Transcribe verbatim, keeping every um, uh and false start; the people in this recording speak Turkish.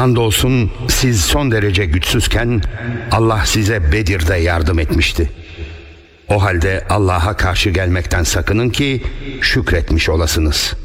Andolsun siz son derece güçsüzken Allah size Bedir'de yardım etmişti. O halde Allah'a karşı gelmekten sakının ki şükretmiş olasınız.''